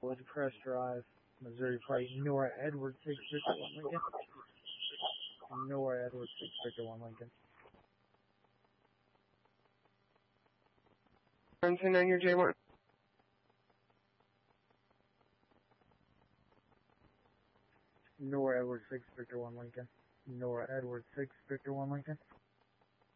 Wood Crest Drive, Missouri Flight, Nora Edward 6 Victor 1 Lincoln. Nora Edward 6 Victor 1 Lincoln. Johnson on your J1. Nora Edward 6 Victor 1 Lincoln. Nora Edward 6 Victor 1 Lincoln.